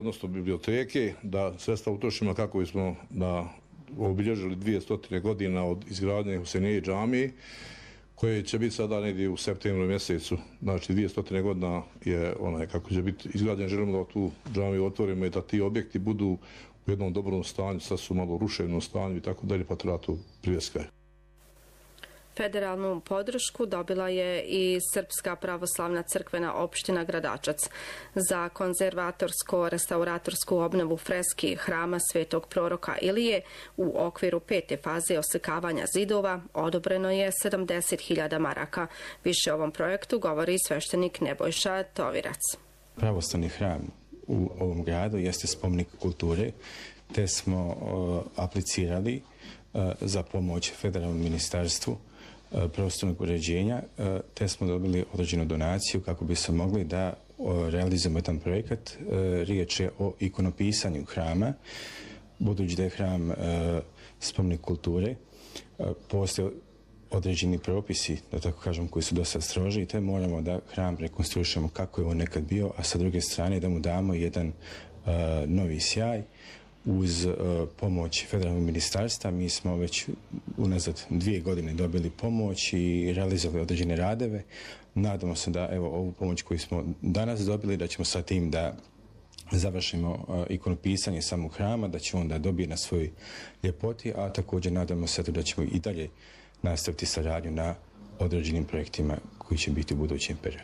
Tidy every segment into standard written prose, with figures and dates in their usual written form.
odnosno biblioteke, da sredstva utrošimo kako bismo obilježili 200 godina od izgradnje Husejnije džamije, koje će biti sada negdje u septembru mjesecu. Znači 200 godina je kako će biti izgrađen. Želimo da tu džamiju otvorimo i da ti objekti budu u jednom dobrom stanju, sad su malo ruševnom stanju i tako dalje, pa treba to privesti kraju. Federalnu podršku dobila je i Srpska pravoslavna crkvena opština Gradačac za konzervatorsko-restauratorsku obnovu freski hrama Svetog proroka Ilije u okviru 5. faze oslikavanja zidova odobreno je 70.000 maraka. Više o ovom projektu govori sveštenik Nebojša Tovirac. Pravoslavni hram u ovom gradu jeste spomenik kulture, te smo aplicirali za pomoć Federalnom ministarstvu prostornog uređenja, te smo dobili određenu donaciju kako bi se mogli da realizujemo jedan projekat. Riječ je o ikonopisanju hrama, budući da je hram spomenik kulture, postoje određeni propisi, da tako kažem, koji su dosta stroži, te moramo da hram rekonstruišemo kako je on nekad bio, a sa druge strane da mu damo jedan novi sjaj. Uz pomoć Federalnog ministarstva mi smo već unazad 2 godine dobili pomoć i realizovali određene radove. Nadamo se da ovu pomoć koju smo danas dobili, da ćemo sa tim da završimo ikonopisanje samog hrama, da će on da dobije na svoj ljepoti, a također nadamo se da ćemo i dalje nastaviti saradnju na određenim projektima koji će biti u budućem periodu.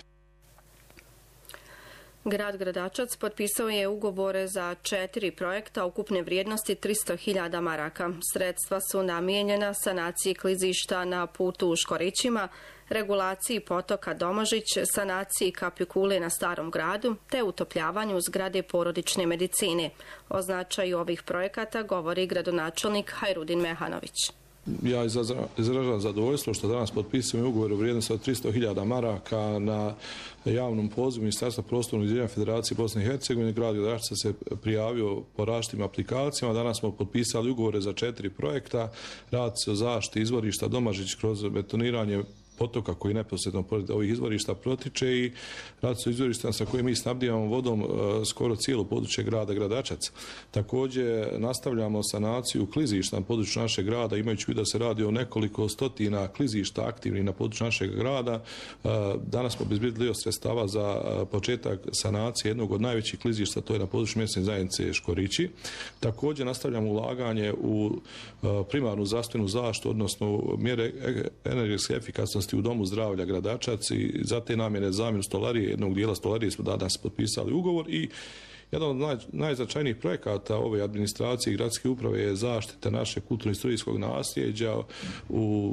Grad Gradačac potpisao je ugovore za 4 projekta ukupne vrijednosti 300.000 maraka. Sredstva su namijenjena sanaciji klizišta na putu u Škorićima, regulaciji potoka Domažić, sanaciji kapikule na Starom gradu, te utopljavanju zgrade porodične medicine. O značaju ovih projekata govori gradonačelnik Hajrudin Mehanović. Ja izražavam zadovoljstvo što danas potpisujemo ugovor u vrijednosti od 300.000 maraka na javnom pozivu Ministarstva prostornog uređenja Federacije Bosne i Hercegovine. Grad Gradačac se prijavio po različitim aplikacijama. Danas smo potpisali ugovore za 4 projekta. Radi se o zaštiti izvorišta Domažić kroz betoniranje potoka koji neposredno pored ovih izvorišta protiče i radi se o izvorištima sa kojim mi snabdijamo vodom skoro cijelo područje grada Gradačac. Također nastavljamo sanaciju klizišta na području našeg grada, imajući u vidu da se radi o nekoliko stotina klizišta aktivnih na području našeg grada. Danas smo obezbijedili sredstava za početak sanacije jednog od najvećih klizišta, to je na području mjesne zajednice Škorići. Također nastavljamo ulaganje u primarnu zdravstvenu zaštitu, odnosno mjere energetske efikasnosti u Domu zdravlja Gradačac i za te namjene zamjenu stolarije, jednog dijela stolarije smo danas potpisali ugovor i jedan od najznačajnijih projekata ove administracije i gradske uprave je zaštita našeg kulturno-istorijskog nasljeđa u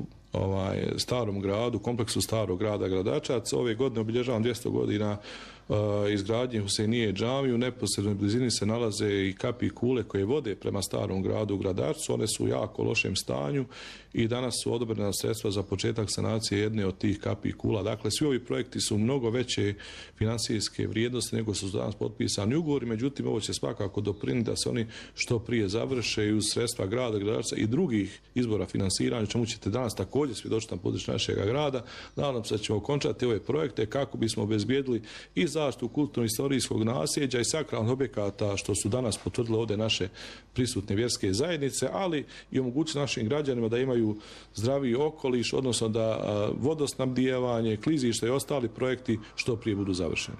Starom gradu, kompleksu Starog grada Gradačac. Ove godine obilježavam 200 godina izgradnje Husejnije džamije. U neposrednoj blizini se nalaze i kapi kule koje vode prema Starom gradu u Gradačcu. One su u jako lošem stanju i danas su odobrena sredstva za početak sanacije jedne od tih kapi kula. Dakle, svi ovi projekti su mnogo veće finansijske vrijednosti nego su danas potpisani ugovori, međutim ovo će svakako doprinijeti da se oni što prije završe i uz sredstva grada Gradačca i drugih izbora finansiranja, čemu ćete danas također svjedočiti na području našeg grada. Nadam se da ćemo okončati ove projekte kako bismo obezbijedili i zaštitu kulturno-istorijskog nasljeđa i sakralnih objekata što su danas potvrdile ovdje naše prisutne vjerske zajednice, ali i omogućiti našim građanima da imaju zdraviji okoliš, odnosno da vodosnabdijevanje, klizišta i ostali projekti što prije budu završeni.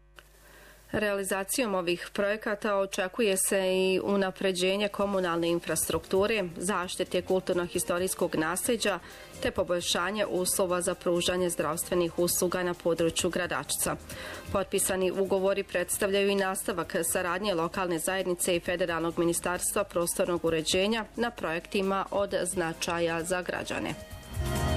Realizacijom ovih projekata očekuje se i unapređenje komunalne infrastrukture, zaštite kulturno-historijskog nasljeđa te poboljšanje uslova za pružanje zdravstvenih usluga na području Gradačca. Potpisani ugovori predstavljaju i nastavak saradnje lokalne zajednice i Federalnog ministarstva prostornog uređenja na projektima od značaja za građane.